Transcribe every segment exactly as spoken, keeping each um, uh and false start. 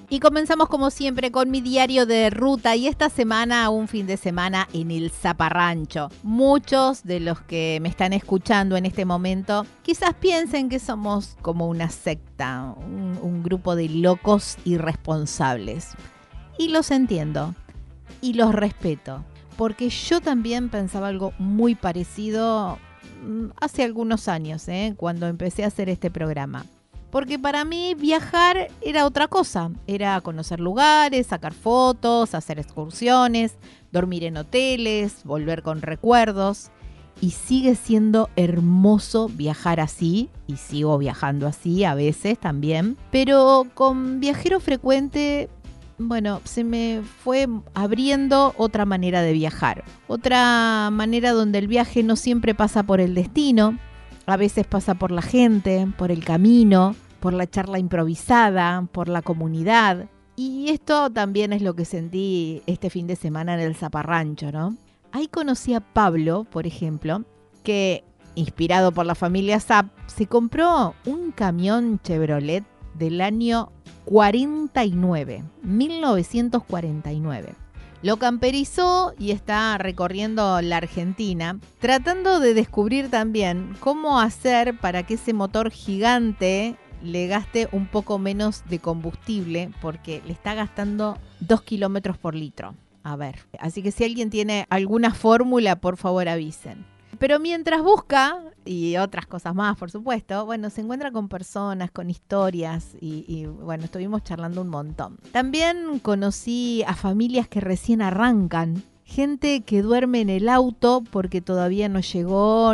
Y comenzamos como siempre con mi diario de ruta y esta semana un fin de semana en el Zaparrancho. Muchos de los que me están escuchando en este momento quizás piensen que somos como una secta, un, un grupo de locos irresponsables. Y los entiendo y los respeto, porque yo también pensaba algo muy parecido hace algunos años, ¿eh? Cuando empecé a hacer este programa. Porque para mí viajar era otra cosa, era conocer lugares, sacar fotos, hacer excursiones, dormir en hoteles, volver con recuerdos. Y sigue siendo hermoso viajar así, y sigo viajando así a veces también. Pero con Viajero Frecuente, bueno, se me fue abriendo otra manera de viajar. Otra manera donde el viaje no siempre pasa por el destino. A veces pasa por la gente, por el camino, por la charla improvisada, por la comunidad. Y esto también es lo que sentí este fin de semana en el Zaparrancho, ¿no? Ahí conocí a Pablo, por ejemplo, que, inspirado por la familia Zapp, se compró un camión Chevrolet del año cuarenta y nueve, mil novecientos cuarenta y nueve. Lo camperizó y está recorriendo la Argentina, tratando de descubrir también cómo hacer para que ese motor gigante le gaste un poco menos de combustible, porque le está gastando dos kilómetros por litro. A ver, así que si alguien tiene alguna fórmula, por favor avisen. Pero mientras busca, y otras cosas más, por supuesto, bueno, se encuentra con personas, con historias y, y bueno, estuvimos charlando un montón. También conocí a familias que recién arrancan, gente que duerme en el auto porque todavía no llegó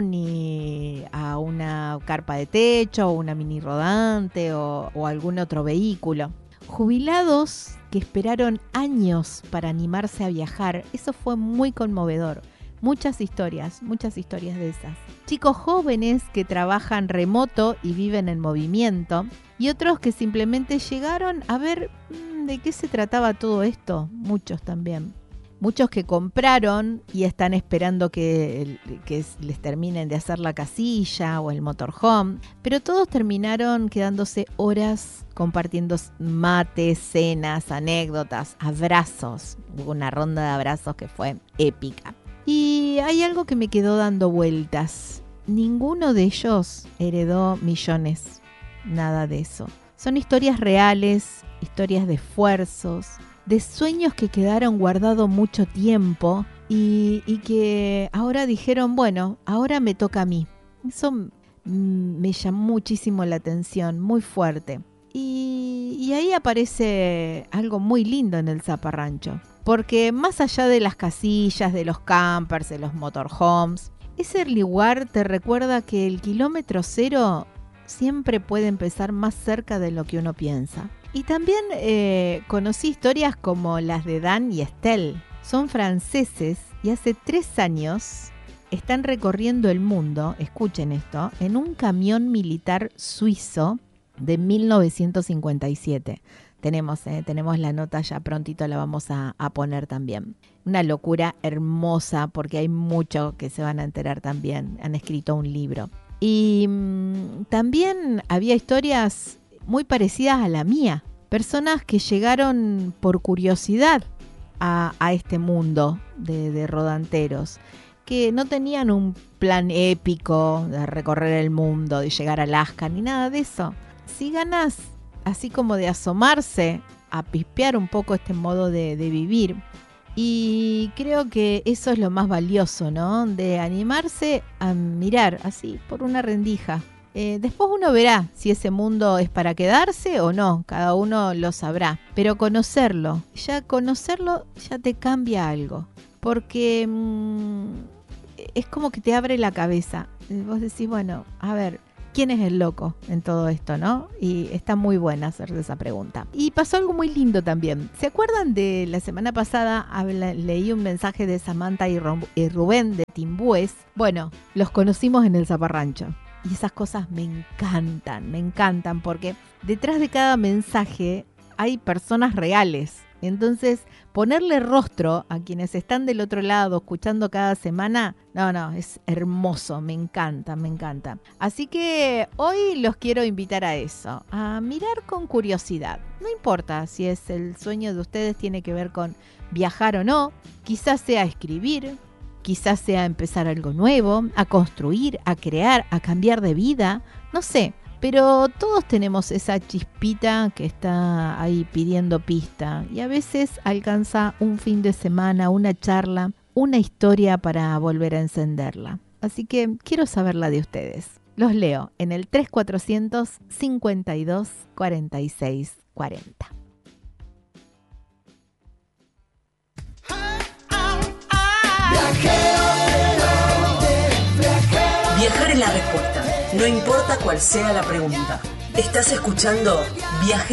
ni a una carpa de techo o una mini rodante o, o algún otro vehículo. Jubilados que esperaron años para animarse a viajar, eso fue muy conmovedor. Muchas historias, muchas historias de esas. Chicos jóvenes que trabajan remoto y viven en movimiento. Y otros que simplemente llegaron a ver mmm, de qué se trataba todo esto. Muchos también. Muchos que compraron y están esperando que, que les terminen de hacer la casilla o el motorhome. Pero todos terminaron quedándose horas compartiendo mates, cenas, anécdotas, abrazos. Hubo una ronda de abrazos que fue épica. Y hay algo que me quedó dando vueltas. Ninguno de ellos heredó millones. Nada de eso. Son historias reales, historias de esfuerzos, de sueños que quedaron guardados mucho tiempo y, y que ahora dijeron, bueno, ahora me toca a mí. Eso mm, me llamó muchísimo la atención, muy fuerte. Y, y ahí aparece algo muy lindo en el Zaparrancho. Porque más allá de las casillas, de los campers, de los motorhomes, ese lugar te recuerda que el kilómetro cero siempre puede empezar más cerca de lo que uno piensa. Y también eh, conocí historias como las de Dan y Estelle. Son franceses y hace tres años están recorriendo el mundo, escuchen esto, en un camión militar suizo de mil novecientos cincuenta y siete. Tenemos, eh, tenemos la nota, ya prontito la vamos a, a poner también. Una locura hermosa porque hay mucho que se van a enterar también. Han escrito un libro. Y mmm, también había historias muy parecidas a la mía. Personas que llegaron por curiosidad a, a este mundo de, de rodanteros. Que no tenían un plan épico de recorrer el mundo, de llegar a Alaska, ni nada de eso. Si ganas así como de asomarse a pispear un poco este modo de, de vivir. Y creo que eso es lo más valioso, ¿no? De animarse a mirar así por una rendija. Eh, después uno verá si ese mundo es para quedarse o no, cada uno lo sabrá. Pero conocerlo, ya conocerlo ya te cambia algo. Porque mmm, es como que te abre la cabeza. Vos decís, bueno, a ver, ¿quién es el loco en todo esto, no? Y está muy buena hacerse esa pregunta. Y pasó algo muy lindo también. ¿Se acuerdan de la semana pasada? Habla, leí un mensaje de Samantha y, Rom, y Rubén de Timbúes. Bueno, los conocimos en el Zaparrancho. Y esas cosas me encantan, me encantan porque detrás de cada mensaje hay personas reales. Entonces, ponerle rostro a quienes están del otro lado escuchando cada semana, no, no, es hermoso, me encanta, me encanta. Así que hoy los quiero invitar a eso, a mirar con curiosidad. No importa si es el sueño de ustedes tiene que ver con viajar o no, quizás sea escribir, quizás sea empezar algo nuevo, a construir, a crear, a cambiar de vida, no sé. Pero todos tenemos esa chispita que está ahí pidiendo pista y a veces alcanza un fin de semana, una charla, una historia para volver a encenderla. Así que quiero saber la de ustedes. Los leo en el tres cuatrocientos cincuenta y dos cuarenta y seis cuarenta. Viajar es la respuesta, no importa cuál sea la pregunta. Estás escuchando Viaje